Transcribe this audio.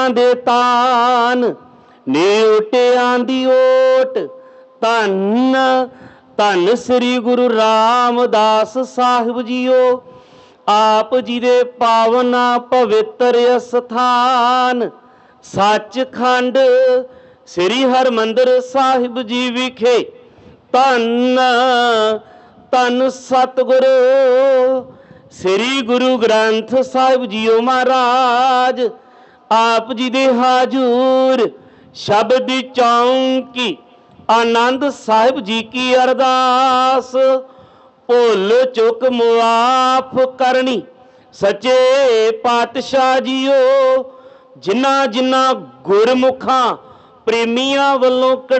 ਪੁਰਖਾਂ ਦੇ ਤਾਨ, ਨੇਟਿਆਂ ਦੀ ਓਟ। ਧੰਨ ਧੰਨ ਸ੍ਰੀ ਗੁਰੂ ਰਾਮਦਾਸ ਸਾਹਿਬ ਜੀਓ, ਆਪ ਜੀ ਦੇ ਪਾਵਨ ਪਵਿੱਤਰ ਅਸਥਾਨ ਸੱਚਖੰਡ ਸ੍ਰੀ ਹਰਿਮੰਦਰ ਸਾਹਿਬ ਜੀ ਵਿਖੇ। ਧੰਨ ਧੰਨ ਸਤਿਗੁਰੂ ਸ੍ਰੀ ਗੁਰੂ ਗ੍ਰੰਥ ਸਾਹਿਬ ਜੀਓ ਮਹਾਰਾਜ, ਆਪ ਜੀ ਦੇ ਹਾਜ਼ੂਰ ਸ਼ਬਦ ਚੌਂਕੀ ਆਨੰਦ ਸਾਹਿਬ ਜੀ ਕੀ ਅਰਦਾਸ। ਭੁੱਲ ਚੁੱਕ ਮੁਆਫ ਕਰਨੀ ਸੱਚੇ ਪਾਤਸ਼ਾਹ ਜੀਓ, ਜਿਨ੍ਹਾਂ ਜਿਨ੍ਹਾਂ ਗੁਰਮੁਖਾਂ ਪ੍ਰੇਮੀਆਂ ਵੱਲੋਂ